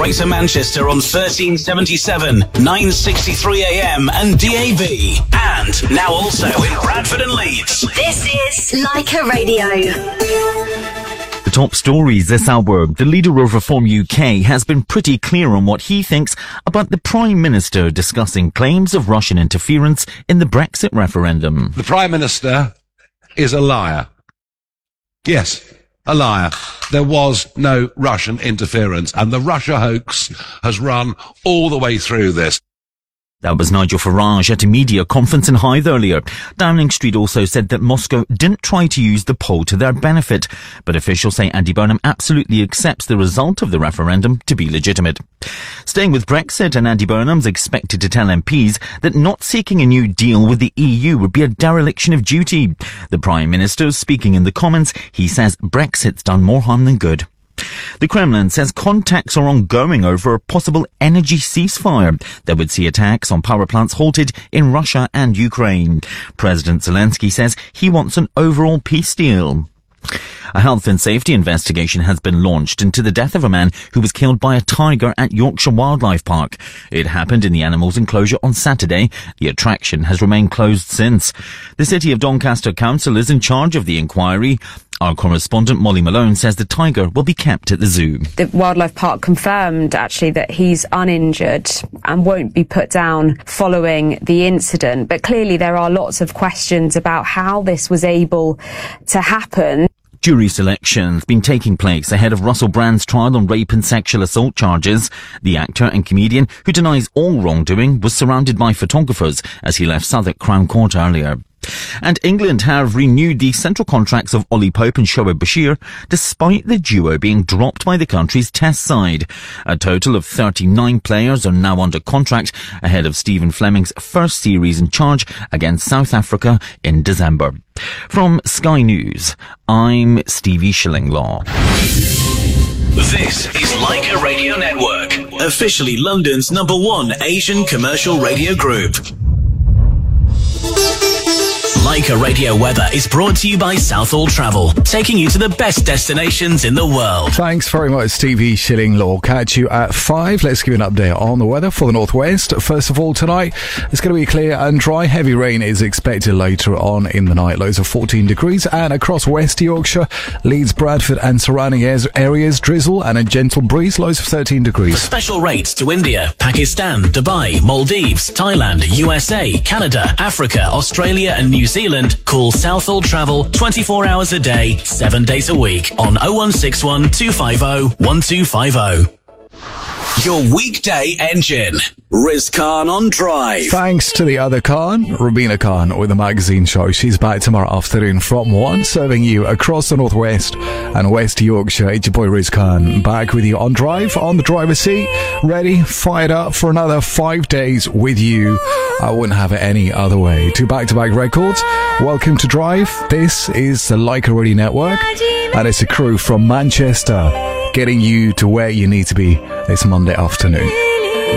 Greater Manchester on 1377, 963 AM and DAB. And now also in Bradford and Leeds. This is Leica Radio. The top stories this hour. The leader of Reform UK has been pretty clear on what he thinks about the Prime Minister discussing claims of Russian interference in the Brexit referendum. The Prime Minister is a liar. Yes, a liar. There was no Russian interference, and the Russia hoax has run all the way through this. That was Nigel Farage at a media conference in Hythe earlier. Downing Street also said that Moscow didn't try to use the poll to their benefit, but officials say Andy Burnham absolutely accepts the result of the referendum to be legitimate. Staying with Brexit, and Andy Burnham's expected to tell MPs that not seeking a new deal with the EU would be a dereliction of duty. The Prime Minister, speaking in the Commons, he says Brexit's done more harm than good. The Kremlin says contacts are ongoing over a possible energy ceasefire that would see attacks on power plants halted in Russia and Ukraine. President Zelensky says he wants an overall peace deal. A health and safety investigation has been launched into the death of a man who was killed by a tiger at Yorkshire Wildlife Park. It happened in the animal's enclosure on Saturday. The attraction has remained closed since. The City of Doncaster Council is in charge of the inquiry. Our correspondent Molly Malone says the tiger will be kept at the zoo. The Wildlife Park confirmed actually that he's uninjured and won't be put down following the incident. But clearly there are lots of questions about how this was able to happen. Jury selection's been taking place ahead of Russell Brand's trial on rape and sexual assault charges. The actor and comedian, who denies all wrongdoing, was surrounded by photographers as he left Southwark Crown Court earlier. And England have renewed the central contracts of Ollie Pope and Shoaib Bashir, despite the duo being dropped by the country's test side. A total of 39 players are now under contract ahead of Stephen Fleming's first series in charge against South Africa in December. From Sky News, I'm Stevie Shillinglaw. This is Leica Radio Network, officially London's #1 Asian commercial radio group. Leica Radio Weather is brought to you by Southall Travel, taking you to the best destinations in the world. Thanks very much, Stevie Shillinglaw. Catch you at 5. Let's give you an update on the weather for the northwest. First of all, tonight, it's going to be clear and dry. Heavy rain is expected later on in the night. Lows of 14 degrees. And across West Yorkshire, Leeds, Bradford and surrounding areas, drizzle and a gentle breeze. Lows of 13 degrees. Special rates to India, Pakistan, Dubai, Maldives, Thailand, USA, Canada, Africa, Australia and New Zealand. Call Southall Travel 24 hours a day, 7 days a week on 0161 250 1250. Your weekday engine. Riz Khan on Drive. Thanks to the other Khan, Rubina Khan, with the magazine show. She's back tomorrow afternoon from 1, serving you across the northwest and West Yorkshire. It's your boy Riz Khan, back with you on Drive, on the driver's seat, ready, fired up for another 5 days with you. I wouldn't have it any other way. 2 back-to-back records. Welcome to Drive. This is the Leica Radio Network, and it's a crew from Manchester getting you to where you need to be this Monday afternoon.